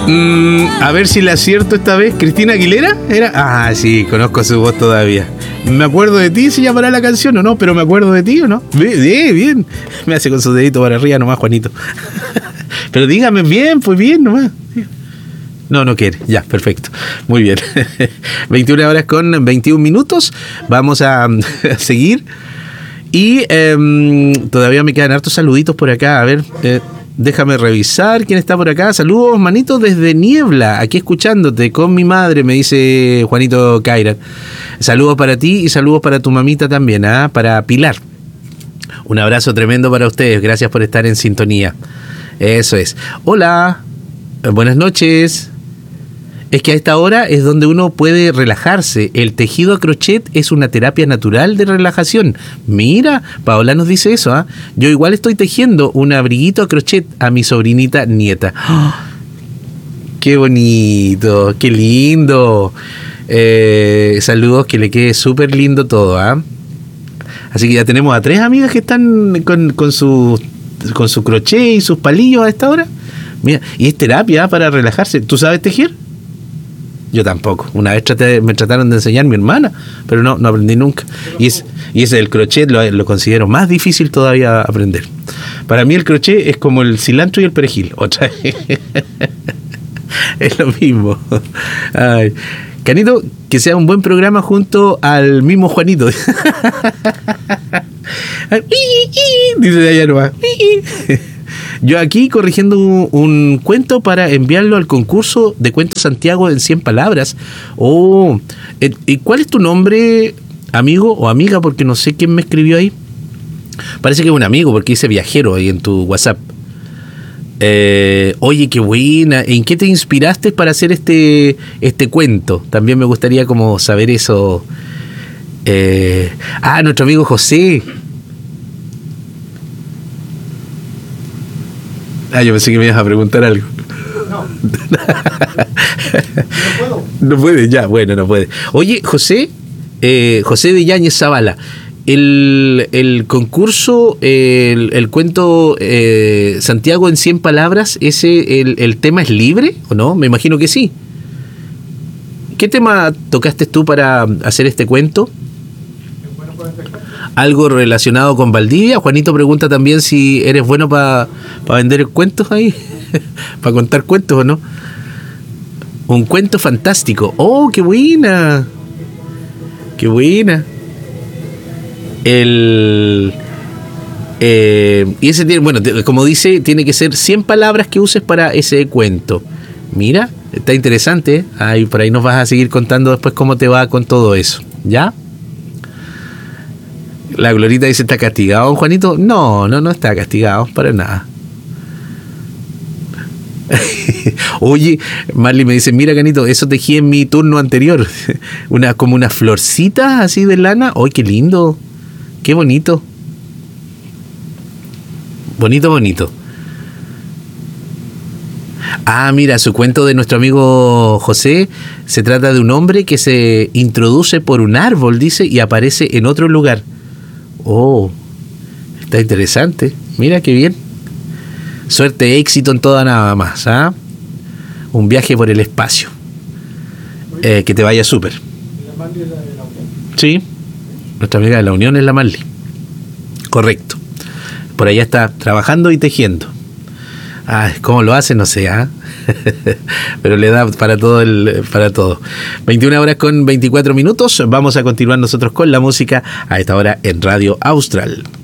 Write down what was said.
A ver si la acierto esta vez. ¿Cristina Aguilera? ¿Era? Ah, sí, conozco su voz todavía. ¿Me acuerdo de ti? ¿Se llamará la canción o no? ¿Pero me acuerdo de ti o no? Bien, bien. Me hace con su dedito para arriba nomás, Juanito. Pero dígame bien, pues bien nomás. No quiere. Ya, perfecto. Muy bien. 21 horas con 21 minutos. Vamos a seguir. Y todavía me quedan hartos saluditos por acá. A ver, déjame revisar quién está por acá. Saludos, manito, desde Niebla. Aquí escuchándote con mi madre, me dice Juanito Cairat. Saludos para ti y saludos para tu mamita también, para Pilar. Un abrazo tremendo para ustedes. Gracias por estar en sintonía. Eso es. Hola. Buenas noches. Es que a esta hora es donde uno puede relajarse. El tejido a crochet es una terapia natural de relajación. Mira, Paola nos dice eso. Yo igual estoy tejiendo un abriguito a crochet a mi sobrinita nieta. ¡Oh! ¡Qué bonito! ¡Qué lindo! Saludos, que le quede súper lindo todo. Así que ya tenemos a 3 amigas que están con su crochet y sus palillos a esta hora. Mira, y es terapia para relajarse. ¿Tú sabes tejer? Yo tampoco. Una vez me trataron de enseñar mi hermana, pero no aprendí nunca. Y ese del crochet lo considero más difícil todavía aprender. Para mí el crochet es como el cilantro y el perejil. Otra vez. Es lo mismo. Ay. Canito, que sea un buen programa junto al mismo Juanito. Dice de allá nomás. Yo aquí corrigiendo un cuento para enviarlo al concurso de Cuentos Santiago en 100 palabras. ¿Y cuál es tu nombre, amigo o amiga? Porque no sé quién me escribió ahí. Parece que es un amigo, porque dice viajero ahí en tu WhatsApp. Oye, qué buena. ¿En qué te inspiraste para hacer este cuento? También me gustaría como saber eso. Nuestro amigo José. Yo pensé que me ibas a preguntar algo. No. No puedo. No puede, ya, bueno, no puede. Oye, José de Yáñez Zavala, el concurso, el cuento Santiago en 100 palabras, el tema es libre o no? Me imagino que sí. ¿Qué tema tocaste tú para hacer este cuento? ¿Algo relacionado con Valdivia? Juanito pregunta también si eres bueno para vender cuentos ahí, para contar cuentos o no. Un cuento fantástico. ¡Oh, qué buena! ¡Qué buena! Y ese tiene, bueno, como dice, tiene que ser 100 palabras que uses para ese cuento. Mira, está interesante, ¿eh? Ahí, por ahí nos vas a seguir contando después cómo te va con todo eso. ¿Ya? La Glorita dice, ¿está castigado, Juanito? No está castigado, para nada. Oye, Marley me dice, mira, Canito, eso tejí en mi turno anterior. Como unas florcitas así de lana. ¡Ay, qué lindo! ¡Qué bonito! Bonito. Mira, su cuento de nuestro amigo José se trata de un hombre que se introduce por un árbol, dice, y aparece en otro lugar. Oh, está interesante. Mira qué bien. Suerte, éxito en toda nada más. Un viaje por el espacio. Que te vaya súper. ¿La Marley es la de la Unión? Sí, nuestra amiga de la Unión es la Marley. Correcto. Por allá está trabajando y tejiendo. ¿Cómo lo hace? No sé, pero le da para todo. 21 horas con 24 minutos. Vamos a continuar nosotros con la música a esta hora en Radio Austral.